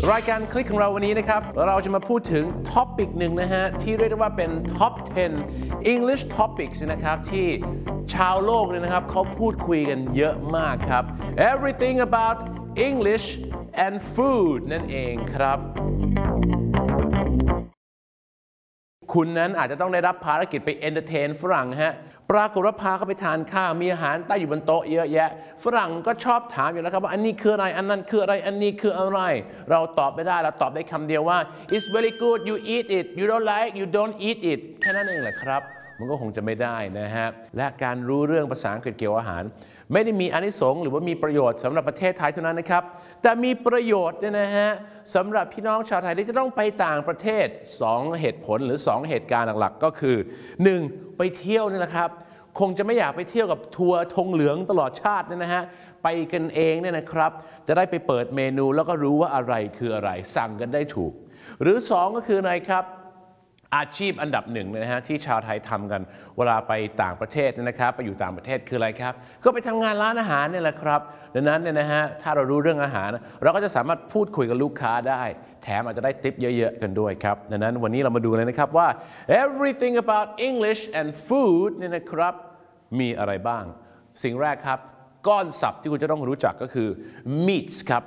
รายการคลิกของเราวันนี้นะครับเราจะมาพูดถึงท็อปิกหนึ่งนะฮะที่เรียกได้ว่าเป็น Top 10 English Topics นะครับที่ชาวโลกเนี่ยนะครับเขาพูดคุยกันเยอะมากครับ Everything about English and food นั่นเองครับคุณนั้นอาจจะต้องได้รับภารกิจไปเอนเตอร์เทนฝรั่งฮะปรากฏว่าพาเขาไปทานข้าวมีอาหารตั้งอยู่บนโต๊ะเยอะแยะฝรั่งก็ชอบถามอยู่แล้วครับว่าอันนี้คืออะไรอันนั้นคืออะไรอันนี้คืออะไรเราตอบไม่ได้เราตอบได้คำเดียวว่า it's very good you eat it you don't like you don't eat it แค่นั้นเองแหละครับมันก็คงจะไม่ได้นะฮะและการรู้เรื่องภาษาอังกฤษเกี่ยวกับอาหารไม่ได้มีอานิสงส์หรือว่ามีประโยชน์สำหรับประเทศไทยเท่านั้นนะครับแต่มีประโยชน์เนี่ยนะฮะสำหรับพี่น้องชาวไทยที่จะต้องไปต่างประเทศ2เหตุผลหรือ2เหตุการณ์หลักๆก็คือ1ไปเที่ยวนี่แหละครับคงจะไม่อยากไปเที่ยวกับทัวร์ธงเหลืองตลอดชาติเนี่ยนะฮะไปกันเองเนี่ยนะครับจะได้ไปเปิดเมนูแล้วก็รู้ว่าอะไรคืออะไรสั่งกันได้ถูกหรือ2ก็คืออะไรครับอาชีพอันดับหนึ่งนะฮะที่ชาวไทยทำกันเวลาไปต่างประเทศนะครับไปอยู่ต่างประเทศคืออะไรครับก็ไปทำงานร้านอาหารเนี่ยแหละครับดังนั้นเนี่ยนะฮะถ้าเรารู้เรื่องอาหารเราก็จะสามารถพูดคุยกับลูกค้าได้แถมอาจจะได้ทิปเยอะๆกันด้วยครับดังนั้นวันนี้เรามาดูเลยนะครับว่า everything about English and food เนี่ยนะครับมีอะไรบ้างสิ่งแรกครับก้อนศัพท์ที่คุณจะต้องรู้จักก็คือ meats ครับ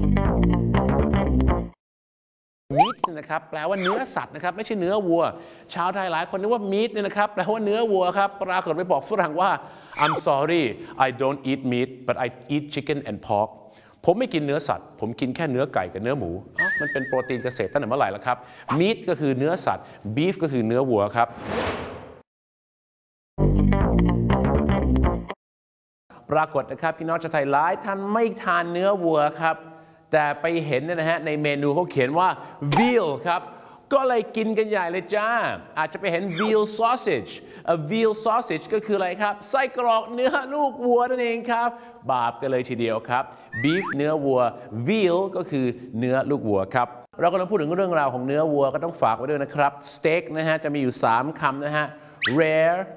meat นะครับแปลว่าเนื้อสัตว์นะครับไม่ใช่เนื้อวัวชาวไทยหลายคนนึกว่า meat เนี่ยนะครับแปลว่าเนื้อวัวครับปรากฏไปบอกฝรั่งว่า I'm sorry I don't eat meat but I eat chicken and pork ผมไม่กินเนื้อสัตว์ผมกินแค่เนื้อไก่กับเนื้อหมูมันเป็นโปรตีนเกษตรตั้งแต่เมื่อไหร่แล้วครับ meat ก็คือเนื้อสัตว์ beef ก็คือเนื้อวัวครับปรากฏนะครับพี่น้องชาวไทยหลายท่านไม่ทานเนื้อวัวครับแต่ไปเห็นนะฮะในเมนูเขาเขียนว่า veal ครับก็เลยกินกันใหญ่เลยจ้าอาจจะไปเห็น veal sausage veal sausage ก็คืออะไรครับไส้กรอกเนื้อลูกวัวนั่นเองครับบาปกันเลยทีเดียวครับ beef เนื้อวัว veal ก็คือเนื้อลูกวัวครับเรากำลังพูดถึงเรื่องราวของเนื้อวัวก็ต้องฝากไว้ด้วยนะครับ steak นะฮะจะมีอยู่3คำนะฮะ rare